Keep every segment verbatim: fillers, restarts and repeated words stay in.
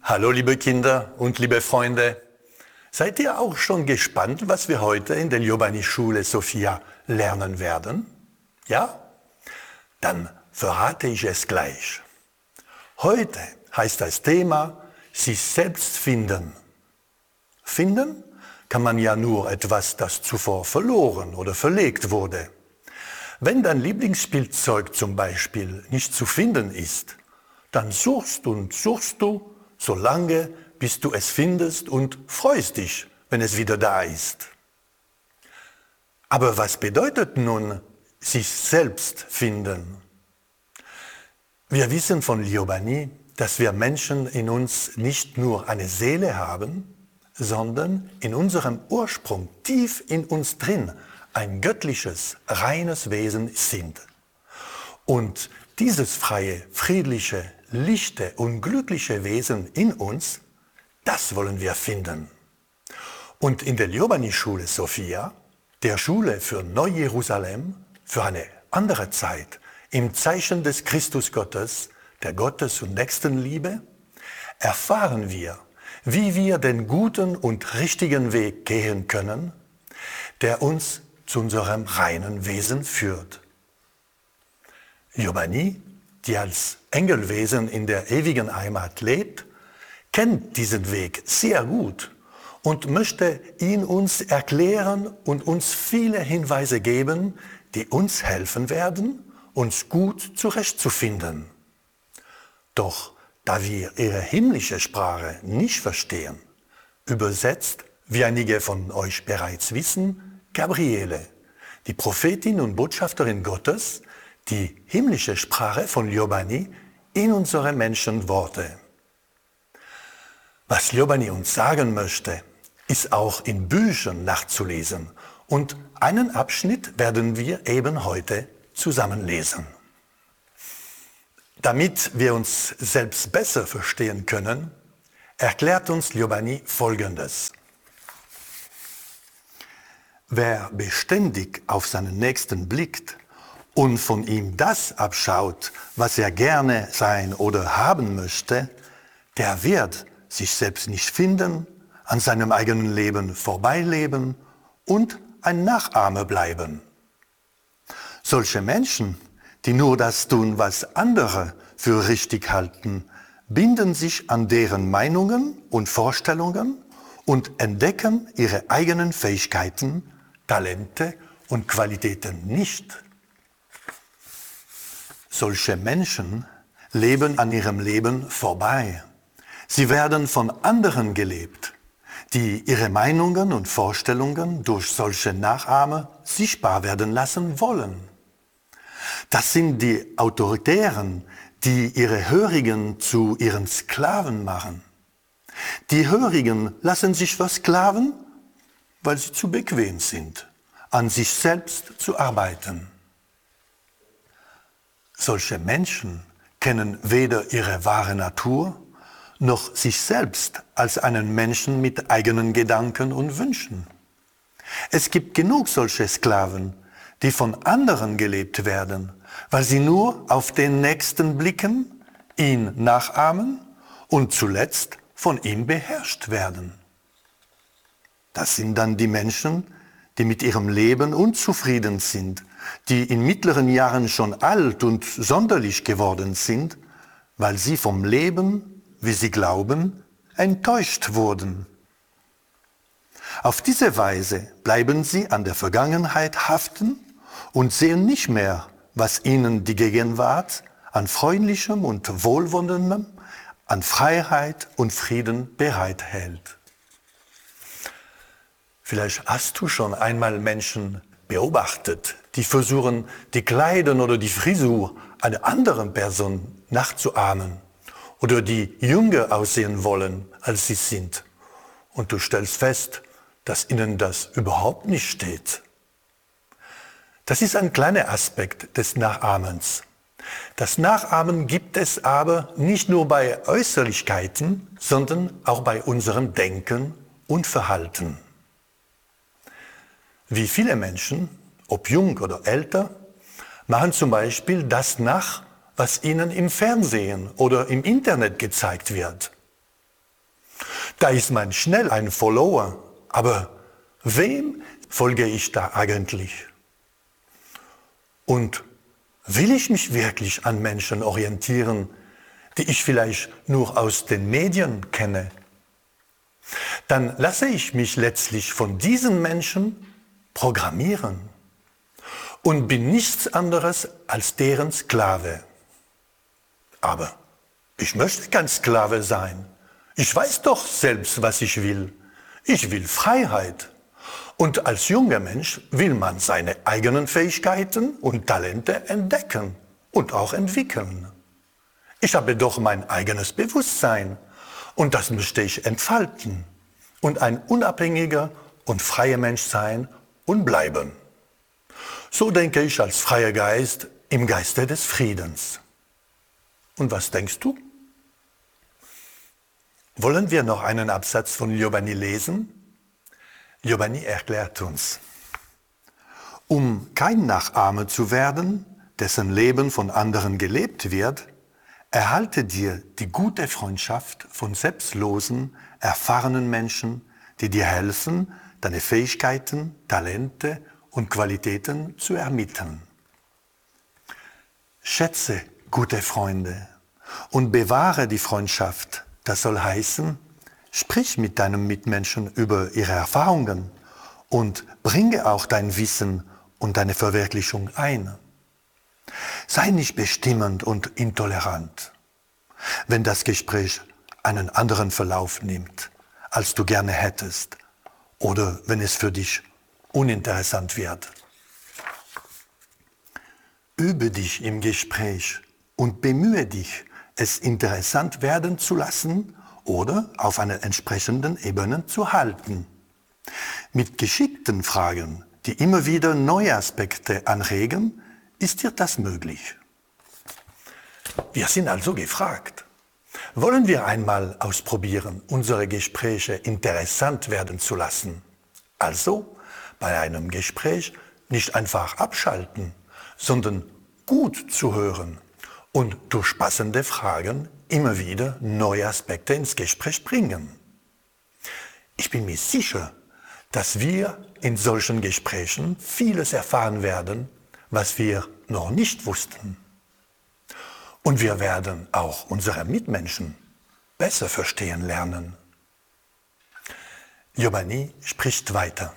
Hallo liebe Kinder und liebe Freunde, seid ihr auch schon gespannt, was wir heute in der Liobani-Schule Sophia lernen werden? Ja? Dann verrate ich es gleich. Heute heißt das Thema sich selbst finden. Finden kann man ja nur etwas, das zuvor verloren oder verlegt wurde. Wenn dein Lieblingsspielzeug zum Beispiel nicht zu finden ist, dann suchst und suchst du, solange bis du es findest und freust dich, wenn es wieder da ist. Aber was bedeutet nun sich selbst finden? Wir wissen von Liobani, dass wir Menschen in uns nicht nur eine Seele haben, sondern in unserem Ursprung tief in uns drin ein göttliches, reines Wesen sind. Und dieses freie, friedliche, lichte und glückliche Wesen in uns, das wollen wir finden. Und in der Liobani-Schule Sophia, der Schule für Neu-Jerusalem, für eine andere Zeit, im Zeichen des Christusgottes, der Gottes- und Nächstenliebe, erfahren wir, wie wir den guten und richtigen Weg gehen können, der uns zu unserem reinen Wesen führt. Liobani, die als Engelwesen in der ewigen Heimat lebt, kennt diesen Weg sehr gut und möchte ihn uns erklären und uns viele Hinweise geben, die uns helfen werden, uns gut zurechtzufinden. Doch da wir ihre himmlische Sprache nicht verstehen, übersetzt, wie einige von euch bereits wissen, Gabriele, die Prophetin und Botschafterin Gottes, die himmlische Sprache von Liobani in unsere Menschenworte. Was Liobani uns sagen möchte, ist auch in Büchern nachzulesen und einen Abschnitt werden wir eben heute zusammen lesen. Damit wir uns selbst besser verstehen können, erklärt uns Liobani Folgendes. Wer beständig auf seinen Nächsten blickt und von ihm das abschaut, was er gerne sein oder haben möchte, der wird sich selbst nicht finden, an seinem eigenen Leben vorbeileben und ein Nachahmer bleiben. Solche Menschen, die nur das tun, was andere für richtig halten, binden sich an deren Meinungen und Vorstellungen und entdecken ihre eigenen Fähigkeiten, Talente und Qualitäten nicht. Solche Menschen leben an ihrem Leben vorbei. Sie werden von anderen gelebt, die ihre Meinungen und Vorstellungen durch solche Nachahmer sichtbar werden lassen wollen. Das sind die Autoritären, die ihre Hörigen zu ihren Sklaven machen. Die Hörigen lassen sich versklaven, weil sie zu bequem sind, an sich selbst zu arbeiten. Solche Menschen kennen weder ihre wahre Natur, noch sich selbst als einen Menschen mit eigenen Gedanken und Wünschen. Es gibt genug solche Sklaven, die von anderen gelebt werden, weil sie nur auf den Nächsten blicken, ihn nachahmen und zuletzt von ihm beherrscht werden. Das sind dann die Menschen, die mit ihrem Leben unzufrieden sind, die in mittleren Jahren schon alt und sonderlich geworden sind, weil sie vom Leben, wie sie glauben, enttäuscht wurden. Auf diese Weise bleiben sie an der Vergangenheit haften und sehen nicht mehr, was ihnen die Gegenwart an Freundlichem und Wohlwollendem, an Freiheit und Frieden bereithält. Vielleicht hast du schon einmal Menschen beobachtet, die versuchen, die Kleider oder die Frisur einer anderen Person nachzuahmen oder die jünger aussehen wollen, als sie sind. Und du stellst fest, dass ihnen das überhaupt nicht steht. Das ist ein kleiner Aspekt des Nachahmens. Das Nachahmen gibt es aber nicht nur bei Äußerlichkeiten, sondern auch bei unserem Denken und Verhalten. Wie viele Menschen, ob jung oder älter, machen zum Beispiel das nach, was ihnen im Fernsehen oder im Internet gezeigt wird. Da ist man schnell ein Follower. Aber wem folge ich da eigentlich? Und will ich mich wirklich an Menschen orientieren, die ich vielleicht nur aus den Medien kenne? Dann lasse ich mich letztlich von diesen Menschen programmieren und bin nichts anderes als deren Sklave. Aber ich möchte kein Sklave sein. Ich weiß doch selbst, was ich will. Ich will Freiheit. Und als junger Mensch will man seine eigenen Fähigkeiten und Talente entdecken und auch entwickeln. Ich habe doch mein eigenes Bewusstsein und das möchte ich entfalten und ein unabhängiger und freier Mensch sein und bleiben. So denke ich als freier Geist im Geiste des Friedens. Und was denkst du? Wollen wir noch einen Absatz von Giovanni lesen? Giovanni erklärt uns: Um kein Nachahmer zu werden, dessen Leben von anderen gelebt wird, erhalte dir die gute Freundschaft von selbstlosen, erfahrenen Menschen, die dir helfen, deine Fähigkeiten, Talente und Qualitäten zu ermitteln. Schätze gute Freunde und bewahre die Freundschaft. Das soll heißen, sprich mit deinem Mitmenschen über ihre Erfahrungen und bringe auch dein Wissen und deine Verwirklichung ein. Sei nicht bestimmend und intolerant, wenn das Gespräch einen anderen Verlauf nimmt, als du gerne hättest, oder wenn es für dich uninteressant wird. Übe dich im Gespräch und bemühe dich, es interessant werden zu lassen oder auf einer entsprechenden Ebene zu halten. Mit geschickten Fragen, die immer wieder neue Aspekte anregen, ist dir das möglich. Wir sind also gefragt. Wollen wir einmal ausprobieren, unsere Gespräche interessant werden zu lassen? Also bei einem Gespräch nicht einfach abschalten, sondern gut zu hören und durch passende Fragen immer wieder neue Aspekte ins Gespräch bringen. Ich bin mir sicher, dass wir in solchen Gesprächen vieles erfahren werden, was wir noch nicht wussten. Und wir werden auch unsere Mitmenschen besser verstehen lernen. Giovanni spricht weiter.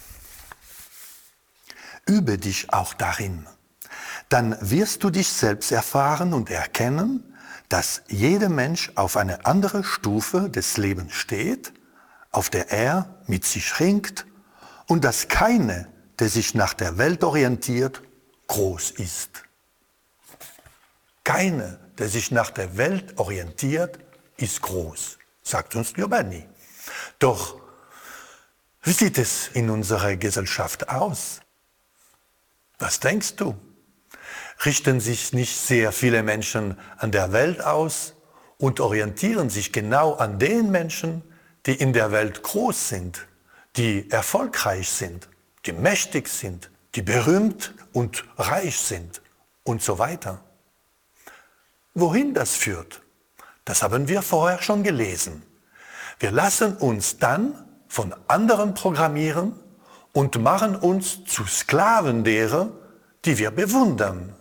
Übe dich auch darin. Dann wirst du dich selbst erfahren und erkennen, dass jeder Mensch auf einer anderen Stufe des Lebens steht, auf der er mit sich ringt, und dass keiner, der sich nach der Welt orientiert, groß ist. Keiner, der sich nach der Welt orientiert, ist groß, sagt uns Giovanni. Doch wie sieht es in unserer Gesellschaft aus? Was denkst du? Richten sich nicht sehr viele Menschen an der Welt aus und orientieren sich genau an den Menschen, die in der Welt groß sind, die erfolgreich sind, die mächtig sind, die berühmt und reich sind und so weiter. Wohin das führt, das haben wir vorher schon gelesen. Wir lassen uns dann von anderen programmieren und machen uns zu Sklaven derer, die wir bewundern.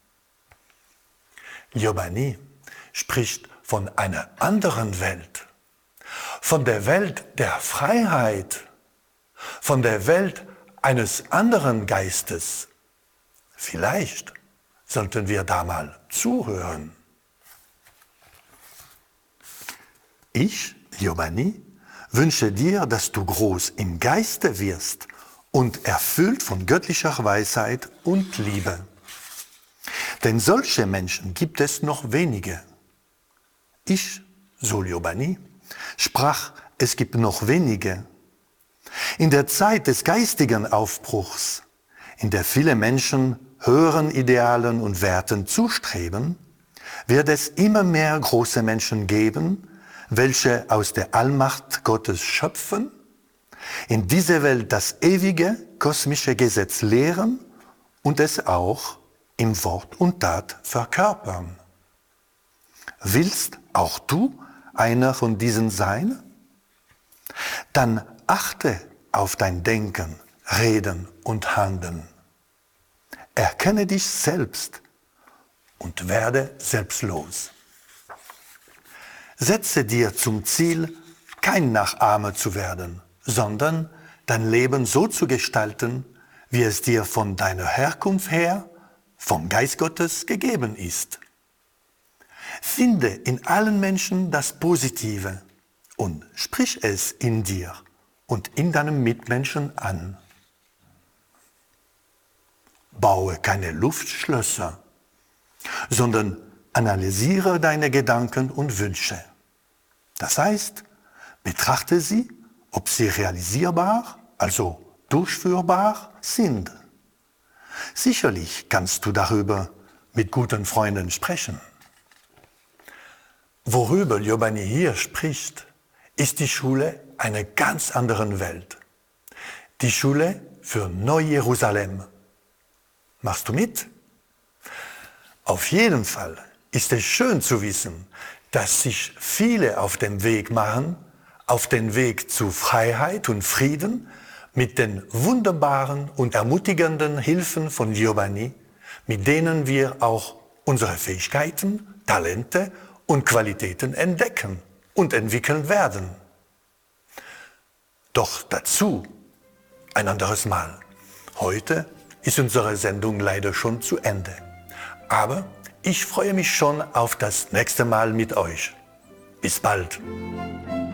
Giovanni spricht von einer anderen Welt, von der Welt der Freiheit, von der Welt eines anderen Geistes. Vielleicht sollten wir da mal zuhören. Ich, Giovanni, wünsche dir, dass du groß im Geiste wirst und erfüllt von göttlicher Weisheit und Liebe. Denn solche Menschen gibt es noch wenige. Ich, so Giovanni, sprach, es gibt noch wenige. In der Zeit des geistigen Aufbruchs, in der viele Menschen höheren Idealen und Werten zustreben, wird es immer mehr große Menschen geben, welche aus der Allmacht Gottes schöpfen, in dieser Welt das ewige kosmische Gesetz lehren und es auch im Wort und Tat verkörpern. Willst auch du einer von diesen sein? dann achte auf dein Denken, Reden und Handeln. Erkenne dich selbst und werde selbstlos. Setze dir zum Ziel, kein Nachahmer zu werden, sondern dein Leben so zu gestalten, wie es dir von deiner Herkunft her, vom Geist Gottes gegeben ist. Finde in allen Menschen das Positive und sprich es in dir und in deinem Mitmenschen an. Baue keine Luftschlösser, sondern analysiere deine Gedanken und Wünsche. Das heißt, betrachte sie, ob sie realisierbar, also durchführbar sind. Sicherlich kannst du darüber mit guten Freunden sprechen. Worüber Giovanni hier spricht, ist die Schule einer ganz anderen Welt. Die Schule für Neu-Jerusalem. Machst du mit? Auf jeden Fall ist es schön zu wissen, dass sich viele auf den Weg machen, auf den Weg zu Freiheit und Frieden, mit den wunderbaren und ermutigenden Hilfen von Giovanni, mit denen wir auch unsere Fähigkeiten, Talente und Qualitäten entdecken und entwickeln werden. Doch dazu ein anderes Mal. Heute ist unsere Sendung leider schon zu Ende. Aber ich freue mich schon auf das nächste Mal mit euch. Bis bald.